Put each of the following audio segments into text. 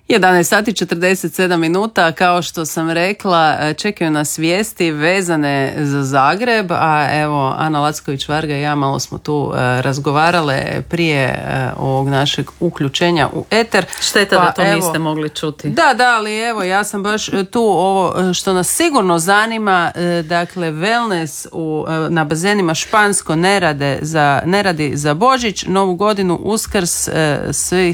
11 sati 47 minuta, kao što sam rekla, čekaju nas vijesti vezane za Zagreb, a evo Ana Lacković-Varga i ja malo smo tu razgovarale prije ovog našeg uključenja u eter. Šteta da to niste mogli čuti. Da, ali evo ja sam baš tu ovo što nas sigurno zanima, dakle wellness na bazenima Špansko ne radi za Božić, Novu godinu, Uskrs, sve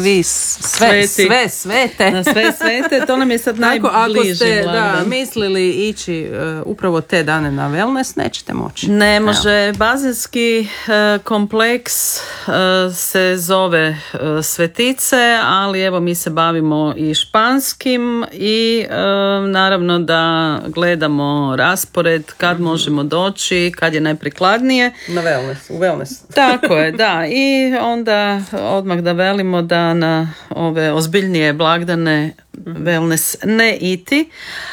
svete. Na sve svete, to nam je sad najbliže. Ako ste mislili ići upravo te dane na wellness, nećete moći. Ne može. Bazenski kompleks se zove Svetice, ali evo mi se bavimo i španskim i naravno da gledamo raspored kad možemo doći, kad je najprikladnije. Na wellness, u wellness. Tako je, da. I onda odmah da velimo da na ove ozbiljnije blagdane wellness ne iti,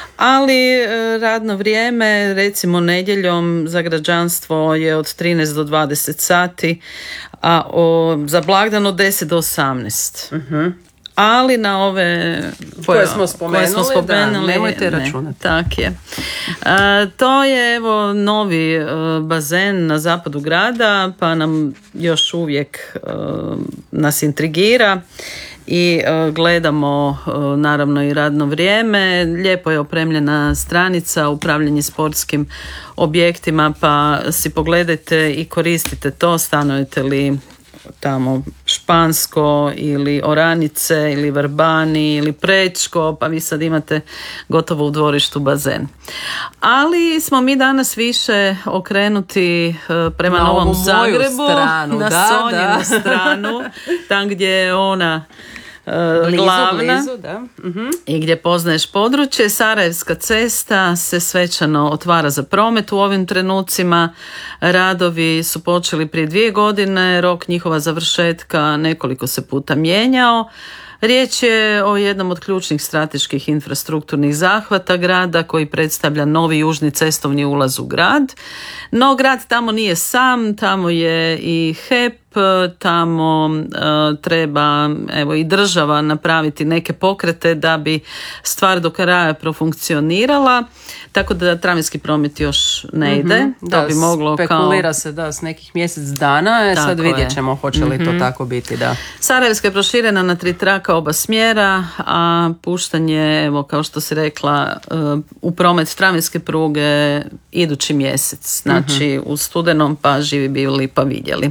ali radno vrijeme recimo nedjeljom za građanstvo je od 13 do 20 sati, a za blagdan od 10 do 18. Ali na ove koje smo spomenuli, nemojte računati. Tak je. To je evo novi bazen na zapadu grada, pa nam još uvijek nas intrigira i gledamo naravno i radno vrijeme. Lijepo je opremljena stranica upravljanje sportskim objektima, pa si pogledajte i koristite to, stanujete li tamo Špansko ili Oranice ili Vrbani ili Prečko, pa vi sad imate gotovo u dvorištu bazen. Ali smo mi danas više okrenuti prema Novom Zagrebu, stranu, na Sonjinu stranu, tam gdje je ona glavna blizu, da. I gdje poznaješ područje. Sarajevska cesta se svečano otvara za promet u ovim trenucima. Radovi su počeli prije 2 godine, rok njihova završetka nekoliko se puta mijenjao. Riječ je o jednom od ključnih strateških infrastrukturnih zahvata grada koji predstavlja novi južni cestovni ulaz u grad. No grad tamo nije sam, tamo je i HEP, tamo treba evo i država napraviti neke pokrete da bi stvar do kraja profunkcionirala, tako da tramvajski promet još ne ide. Da, bi moglo spekulira se s nekih mjesec dana, sad vidjet ćemo hoće li to tako biti. Da. Sarajevska je proširena na 3 traka oba smjera, a puštanje, evo kao što si rekla, u promet tramvajske pruge idući mjesec, znači u studenom, pa živi bili pa vidjeli.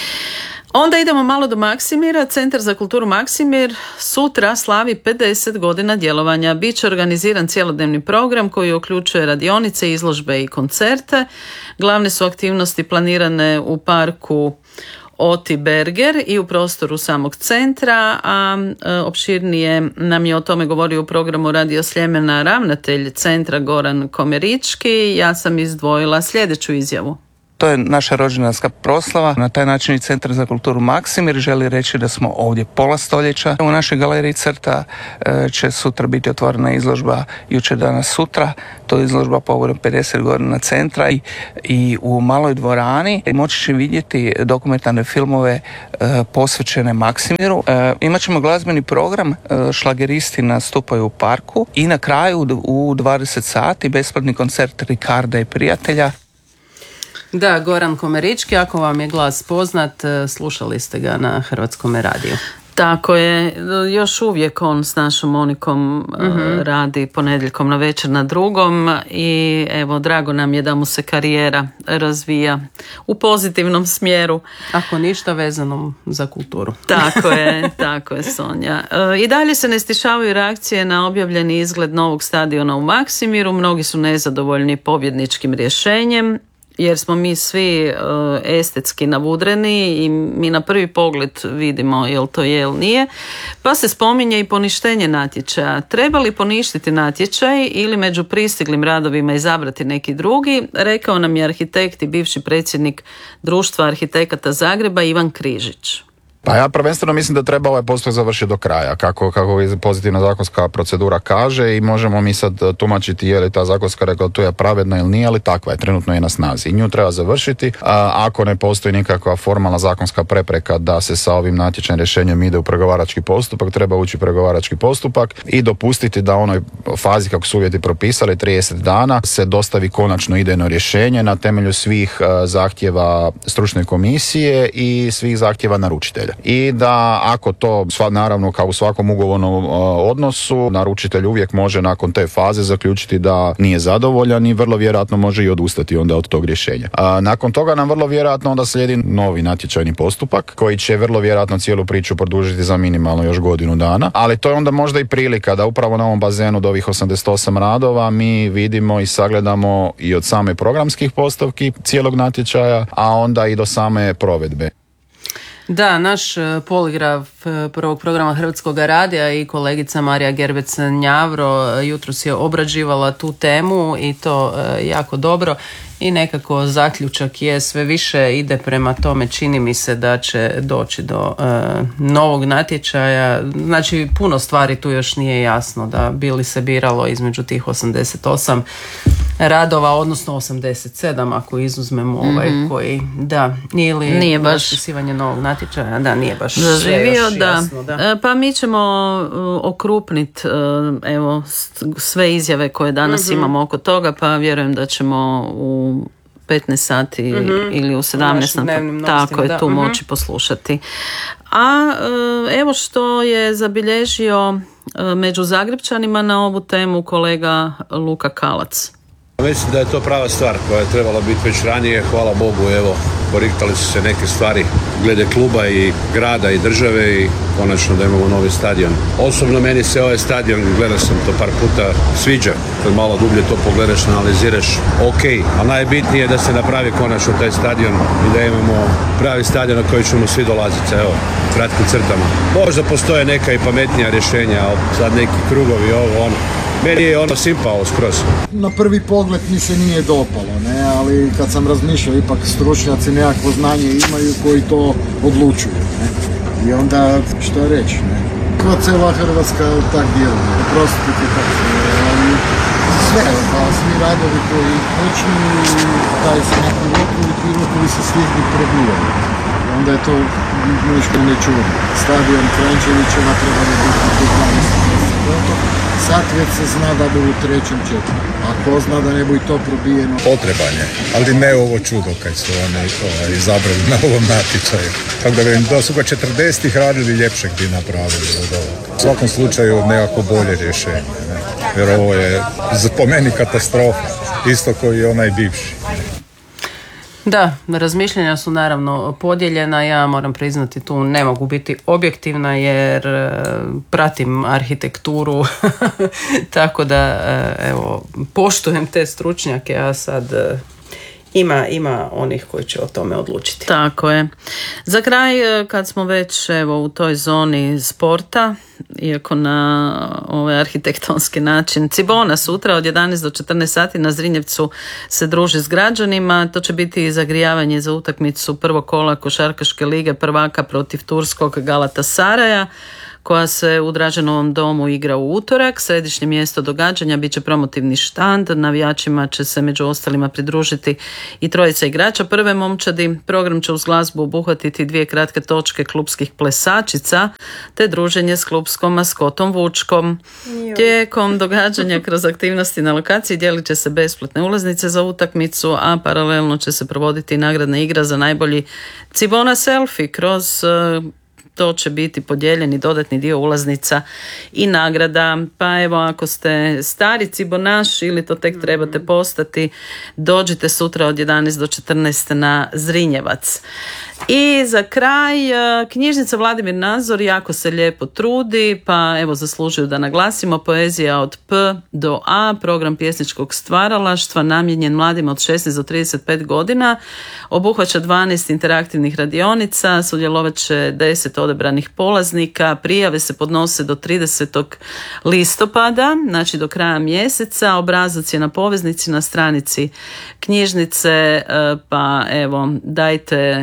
Onda idemo malo do Maksimira. Centar za kulturu Maksimir sutra slavi 50 godina djelovanja. Biće organiziran cjelodnevni program koji uključuje radionice, izložbe i koncerte. Glavne su aktivnosti planirane u parku Oti Berger i u prostoru samog centra, a opširnije nam je o tome govorio u programu Radio Sljemena ravnatelj centra Goran Komerički. Ja sam izdvojila sljedeću izjavu. To je naša rođendanska proslava. Na taj način i Centar za kulturu Maksimir želi reći da smo ovdje pola stoljeća. U našoj galeriji Crta će sutra biti otvorena izložba Jučer, danas, sutra. To je izložba povodom 50 godina centra i u maloj dvorani moći će vidjeti dokumentarne filmove posvećene Maksimiru. Imat ćemo glazbeni program, šlageristi nastupaju u parku i na kraju u 20 sati besplatni koncert Ricarda i prijatelja. Da, Goran Komerički, ako vam je glas poznat, slušali ste ga na Hrvatskom radiju. Tako je, još uvijek on s našom Monikom radi ponedjeljkom na večer na Drugom i evo, drago nam je da mu se karijera razvija u pozitivnom smjeru. Ako ništa vezanom za kulturu. Tako je Sonja. I dalje se ne stišavaju reakcije na objavljeni izgled novog stadiona u Maksimiru. Mnogi su nezadovoljni pobjedničkim rješenjem, jer smo mi svi estetski navudreni i mi na prvi pogled vidimo jel to je ili nije, pa se spominje i poništenje natječaja. Treba li poništiti natječaj ili među pristiglim radovima izabrati neki drugi, rekao nam je arhitekt i bivši predsjednik Društva arhitekata Zagreba Ivan Križić. Pa ja prvenstveno mislim da treba ovaj postupak završiti do kraja, kako pozitivna zakonska procedura kaže, i možemo mi sad tumačiti je li ta zakonska regulativa pravedna ili nije, ali takva je, trenutno je na snazi i nju treba završiti. Ako ne postoji nikakva formalna zakonska prepreka da se sa ovim natječajnim rješenjem ide u pregovarački postupak, treba ući u pregovarački postupak i dopustiti da onoj fazi kako su uvjeti propisali 30 dana se dostavi konačno idejno rješenje na temelju svih zahtjeva stručne komisije i svih zahtjeva naručitelja. I da ako to, naravno kao u svakom ugovornom odnosu, naručitelj uvijek može nakon te faze zaključiti da nije zadovoljan i vrlo vjerojatno može i odustati onda od tog rješenja. Nakon toga nam vrlo vjerojatno onda slijedi novi natječajni postupak koji će vrlo vjerojatno cijelu priču produžiti za minimalno još godinu dana, ali to je onda možda i prilika da upravo na ovom bazenu od ovih 88 radova mi vidimo i sagledamo i od same programskih postavki cijelog natječaja, a onda i do same provedbe. Da, naš poligraf prvog programa Hrvatskog radija i kolegica Marija Gerbec-Njavro jutros je obrađivala tu temu i to jako dobro. I nekako zaključak je sve više ide prema tome, čini mi se da će doći do novog natječaja. Znači puno stvari tu još nije jasno, da bi li se biralo između tih 88 radova, odnosno 87 ako izuzmemo ovaj koji da, ili nije baš raspisivanje novog natječaja, da nije baš zaživio, sve jasno, da. Pa mi ćemo okrupniti evo sve izjave koje danas imamo oko toga, pa vjerujem da ćemo u 15 sati ili u 17 tako je tu moći poslušati. A evo što je zabilježio među Zagrepčanima na ovu temu kolega Luka Kalac. Mislim da je to prava stvar koja je trebala biti već ranije. Hvala Bogu, evo, poriktali su se neke stvari glede kluba i grada i države i konačno da imamo novi stadion. Osobno meni se ovaj stadion, gledao sam to par puta, sviđa. Kad malo dublje to pogledaš, analiziraš, ok, ali najbitnije je da se napravi konačno taj stadion i da imamo pravi stadion na koji ćemo svi dolaziti, evo, kratkim crtama. Možda postoje neka i pametnija rješenja, sad neki krugovi, ovo, ono. Meni je ono simpalo skroz. Na prvi pogled mi se nije dopalo, ne, ali kad sam razmišljao, ipak stručnjaci nekakvo znanje imaju koji to odlučuju, ne. I onda što reći, ne. Kao cijela Hrvatska tak djeluje, prostite tako, ali sve, pa svi radovi koji počnu i daje se neki rokovi, ti rokovi se stigli probijaju. Onda je to nešto nečudno. Stadion Kranjčevićeva treba da biti 12. Sad već se zna da bi u 3. 4. A ko zna da ne bi to probijeno? Potreban je, ali ne ovo čudo kad su oni izabrali na ovom natječaju. Tako da vidim, da su ga 40-ih radili, ljepšeg bi napravili od ovoga. U svakom slučaju nekako bolje rješenje, ne? Jer ovo je po meni katastrofa, isto koji je onaj bivši. Da, razmišljanja su naravno podijeljena, ja moram priznati tu ne mogu biti objektivna jer pratim arhitekturu tako da evo poštujem te stručnjake, a sad ima onih koji će o tome odlučiti. Tako je. Za kraj, kad smo već evo u toj zoni sporta, iako na ovaj arhitektonski način, Cibona sutra od 11 do 14 sati na Zrinjevcu se druži s građanima. To će biti zagrijavanje za utakmicu prvog kola košarkaške lige prvaka protiv turskog Galatasaraja, koja se u Draženovom domu igra u utorak. Središnje mjesto događanja bit će promotivni štand. Navijačima će se među ostalima pridružiti i trojica igrača prve momčadi. Program će uz glazbu obuhvatiti 2 kratke točke klubskih plesačica te druženje s klubskom maskotom Vučkom. Tijekom događanja kroz aktivnosti na lokaciji dijelit će se besplatne ulaznice za utakmicu, a paralelno će se provoditi nagradna igra za najbolji Cibona selfie. Kroz to će biti podijeljeni dodatni dio ulaznica i nagrada. Pa evo, ako ste stari cibonaš ili to tek trebate postati, dođite sutra od 11 do 14 na Zrinjevac. I za kraj, knjižnica Vladimir Nazor jako se lijepo trudi, pa evo zaslužuju da naglasimo poezija od P do A, program pjesničkog stvaralaštva namijenjen mladima od 16 do 35 godina, obuhvaća 12 interaktivnih radionica, sudjelovat će 10 odabranih polaznika, prijave se podnose do 30. listopada, znači do kraja mjeseca, obrazac je na poveznici na stranici knjižnice, pa evo dajte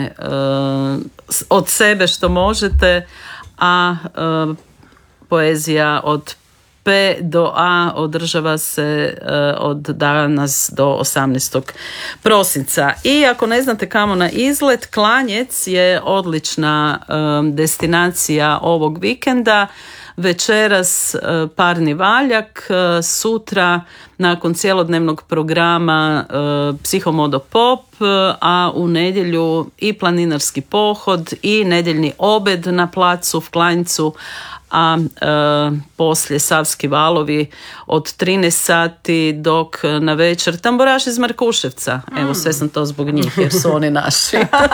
od sebe što možete, a poezija od P do A održava se od danas do 18. prosinca. I ako ne znate kamo na izlet, Klanjec je odlična destinacija ovog vikenda. Večeras parni valjak, sutra nakon cjelodnevnog programa Psihomodo Pop, a u nedjelju i planinarski pohod i nedjeljni obed na placu v Klanjcu, a poslije Savski valovi od 13 sati, dok na večer tamburaš iz Markuševca. Evo, sve sam to zbog njih jer su oni naši.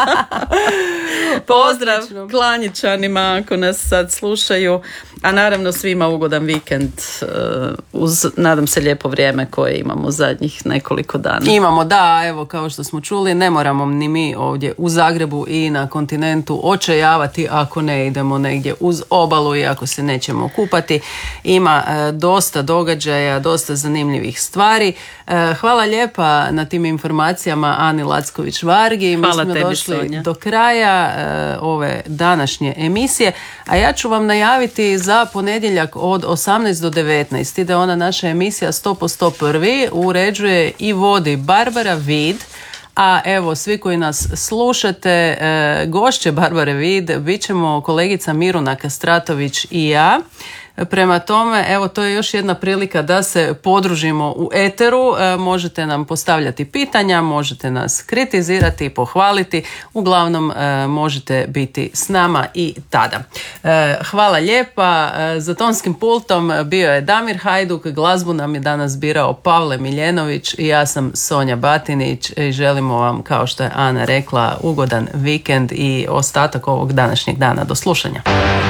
Pozdrav Klanjičanima ako nas sad slušaju, a naravno svima ugodan vikend uz, nadam se, lijepo vrijeme koje imamo zadnjih nekoliko dana. Imamo, da, evo kao što smo čuli, ne moramo ni mi ovdje u Zagrebu i na kontinentu očajavati ako ne idemo negdje uz obalu i ako se nećemo kupati. Ima dosta događaja, dosta zanimljivih stvari. Hvala lijepa na tim informacijama Ani Lacković-Vargi. Mi smo došli Sonja do kraja ove današnje emisije, a ja ću vam najaviti za ponedjeljak od 18 do 19. Ide ona naša emisija 100% prvi, uređuje i vodi Barbara Vid. A evo, svi koji nas slušate, gošće Barbare Vid bit ćemo kolegica Miruna Kastratović i ja. Prema tome, evo, to je još jedna prilika da se podružimo u eteru. Možete nam postavljati pitanja, možete nas kritizirati, pohvaliti. Uglavnom, možete biti s nama i tada. Hvala lijepa. Za tonskim pultom bio je Damir Hajduk, glazbu nam je danas birao Pavle Miljenović i ja sam Sonja Batinić i želimo vam, kao što je Ana rekla, ugodan vikend i ostatak ovog današnjeg dana. Do slušanja.